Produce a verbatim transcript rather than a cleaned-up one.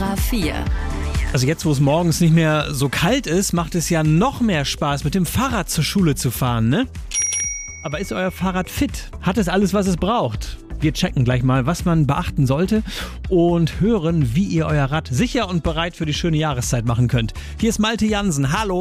Hypera vier. Also jetzt, wo es morgens nicht mehr so kalt ist, macht es ja noch mehr Spaß, mit dem Fahrrad zur Schule zu fahren, ne? Aber ist euer Fahrrad fit? Hat es alles, was es braucht? Wir checken gleich mal, was man beachten sollte und hören, wie ihr euer Rad sicher und bereit für die schöne Jahreszeit machen könnt. Hier ist Malte Jansen. Hallo!